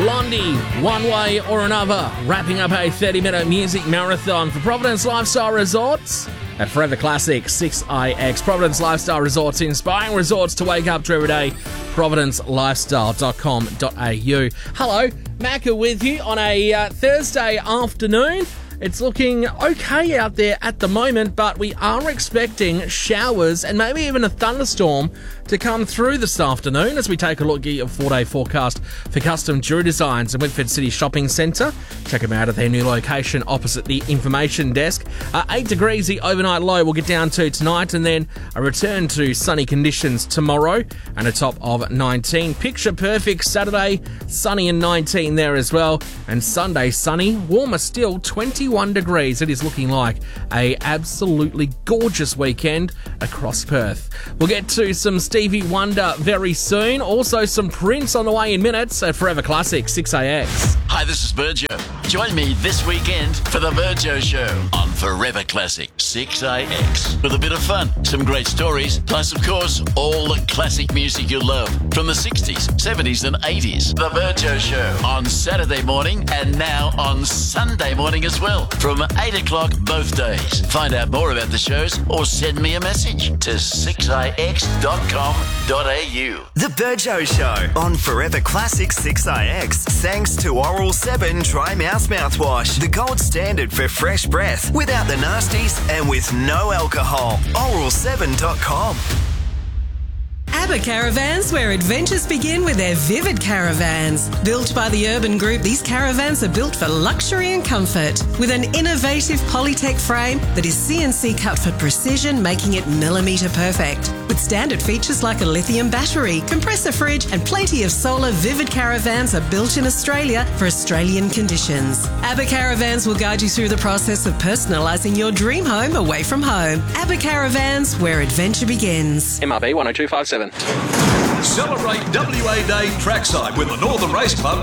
Blondie, One Way or Another, wrapping up a 30-minute music marathon for Providence Lifestyle Resorts at Forever Classic 6IX. Providence Lifestyle Resorts, inspiring resorts to wake up to every day. providencelifestyle.com.au. Hello, Macca with you on a Thursday afternoon. It's looking okay out there at the moment, but we are expecting showers and maybe even a thunderstorm to come through this afternoon as we take a look at your 4-day forecast for Custom Jewellery Designs in Whitford City Shopping Centre. Check them out at their new location opposite the information desk. 8 degrees, the overnight low will get down to tonight, and then a return to sunny conditions tomorrow and a top of 19. Picture perfect Saturday, sunny and 19 there as well. And Sunday, sunny, warmer still, 21 degrees. It is looking like a absolutely gorgeous weekend across Perth. We'll get to some Stevie Wonder very soon. Also some Prince on the way in minutes at Forever Classic 6AX. Hi, this is Virgio. Join me this weekend for the Virgio Show on Forever Classic 6AX. With a bit of fun, some great stories, plus, of course, all the classic music you love from the 60s, 70s and 80s. The Virgio Show on Saturday morning and now on Sunday morning as well from 8 o'clock both days. Find out more about the shows or send me a message to 6ix.com.au. The Virgio Show on Forever Classic 6IX. Thanks to Oral 7 Dry Mouth Mouthwash, the gold standard for fresh breath, without the nasties and with no alcohol. Oral7.com. ABBA Caravans, where adventures begin with their Vivid Caravans. Built by the Urban Group, these caravans are built for luxury and comfort. With an innovative Polytech frame that is CNC cut for precision, making it millimetre perfect. With standard features like a lithium battery, compressor fridge and plenty of solar, Vivid Caravans are built in Australia for Australian conditions. ABBA Caravans will guide you through the process of personalising your dream home away from home. ABBA Caravans, where adventure begins. MRB 10257. Celebrate WA Day trackside with the Northern Race Club